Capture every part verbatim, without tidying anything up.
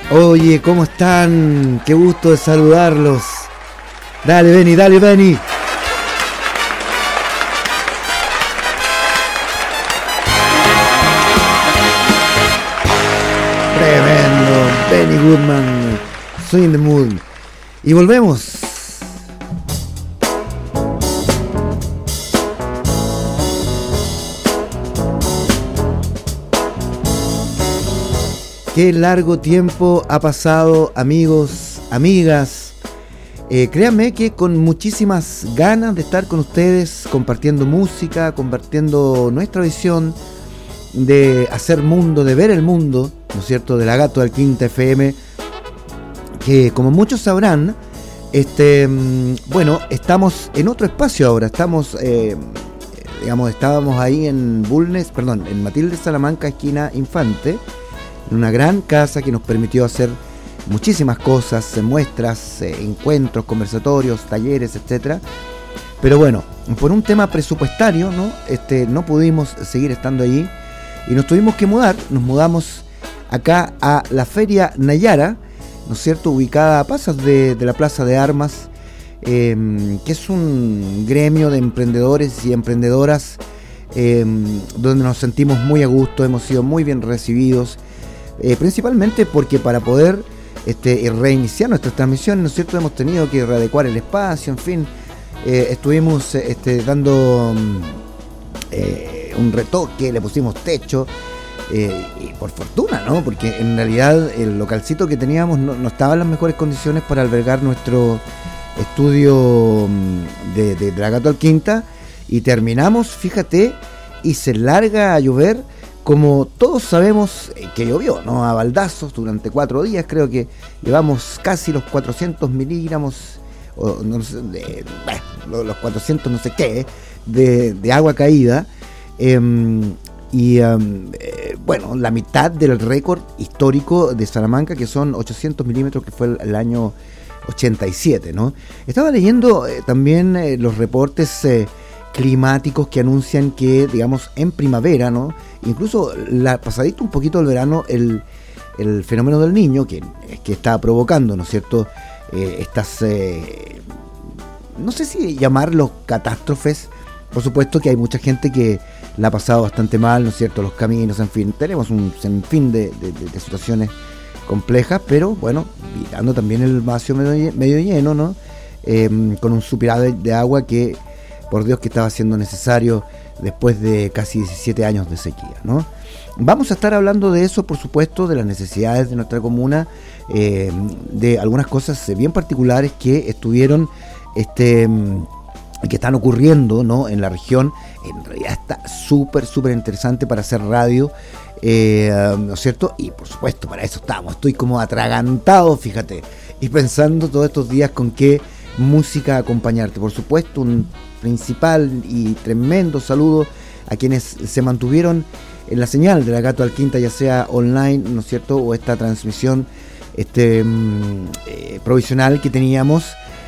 Oye, ¿cómo están? Qué gusto de saludarlos. Dale, Benny, dale, Benny. Tremendo, Benny Goodman, Swing in the Mood. Y volvemos. Qué largo tiempo ha pasado, amigos, amigas. Eh, créanme que con muchísimas ganas de estar con ustedes, compartiendo música, compartiendo nuestra visión de hacer mundo, de ver el mundo, ¿no es cierto?, de la Gato del Quinta F M, que como muchos sabrán, este, bueno, estamos en otro espacio ahora, estamos, eh, digamos, estábamos ahí en Bulnes, perdón, en Matilde Salamanca, esquina Infante, en una gran casa que nos permitió hacer muchísimas cosas, muestras, eh, encuentros, conversatorios, talleres, etcétera. Pero bueno, por un tema presupuestario, ¿no? Este, no pudimos seguir estando allí y nos tuvimos que mudar. Nos mudamos acá a la Feria Nayara, ¿no es cierto?, ubicada a pasos de, de la Plaza de Armas, eh, que es un gremio de emprendedores y emprendedoras eh, donde nos sentimos muy a gusto, hemos sido muy bien recibidos. Eh, principalmente porque para poder este, reiniciar nuestras transmisiones, ¿no es cierto?, hemos tenido que readecuar el espacio, en fin, eh, estuvimos este, dando eh, un retoque, le pusimos techo, eh, y por fortuna, ¿no?, porque en realidad el localcito que teníamos no, no estaba en las mejores condiciones para albergar nuestro estudio de, de, de la Gato al Quinta, y terminamos, fíjate, y se larga a llover. Como todos sabemos que llovió, ¿no?, a baldazos durante cuatro días, creo que llevamos casi los cuatrocientos miligramos, o no sé, de, bueno, los cuatrocientos no sé qué, de, de agua caída, eh, y eh, bueno, la mitad del récord histórico de Salamanca, que son ochocientos milímetros, que fue el, el año ochenta y siete, ¿no? Estaba leyendo eh, también eh, los reportes eh, climáticos que anuncian que, digamos, en primavera, ¿no?, incluso la, pasadito un poquito el verano, el, el fenómeno del Niño, que, que está provocando, ¿no es cierto?, eh, estas, eh, no sé si llamarlos catástrofes. Por supuesto que hay mucha gente que la ha pasado bastante mal, ¿no es cierto?, los caminos, en fin, tenemos un sinfín de, de, de, de situaciones complejas, pero bueno, mirando también el vaso medio, medio lleno, ¿no?, eh, con un suspirado de, de agua que, por Dios, que estaba siendo necesario después de casi diecisiete años de sequía, ¿no? Vamos a estar hablando de eso, por supuesto, de las necesidades de nuestra comuna, eh, de algunas cosas bien particulares que estuvieron, este, que están ocurriendo, ¿no?, en la región. En realidad está súper, súper interesante para hacer radio, eh, ¿no es cierto? Y por supuesto, para eso estamos. Estoy como atragantado, fíjate, y pensando todos estos días con qué música acompañarte. Por supuesto, un principal y tremendo saludo a quienes se mantuvieron en la señal de la Gato al Quinta, ya sea online, ¿no es cierto?, o esta transmisión este eh, provisional que teníamos,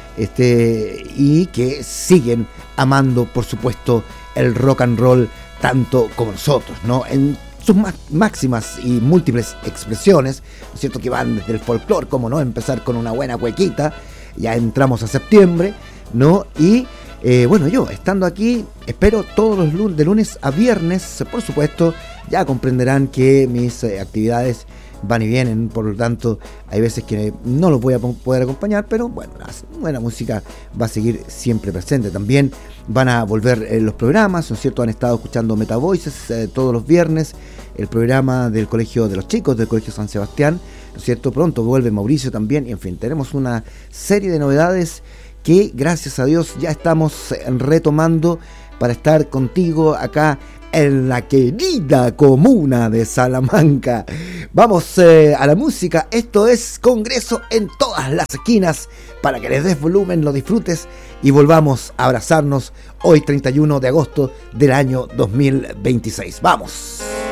este y que siguen amando, por supuesto, el rock and roll tanto como nosotros, ¿no?, en sus máximas y múltiples expresiones, ¿no es cierto?, que van desde el folclore, como no, empezar con una buena cuequita. Ya entramos a septiembre, ¿no? Y eh, bueno, yo estando aquí, espero todos los lunes, de lunes a viernes, por supuesto. Ya comprenderán que mis eh, actividades van y vienen, por lo tanto hay veces que no los voy a poder acompañar, pero bueno, la buena música va a seguir siempre presente. También van a volver eh, los programas, ¿no es cierto? Han estado escuchando Meta Voices eh, todos los viernes, el programa del Colegio de los Chicos, del Colegio San Sebastián, ¿no es cierto? Pronto vuelve Mauricio también, y en fin, tenemos una serie de novedades que, gracias a Dios, ya estamos retomando para estar contigo acá en la querida comuna de Salamanca. Vamos eh, a la música. Esto es Congreso en todas las esquinas, para que les des volumen, lo disfrutes y volvamos a abrazarnos hoy treinta y uno de agosto del año dos mil veintiséis. ¡Vamos!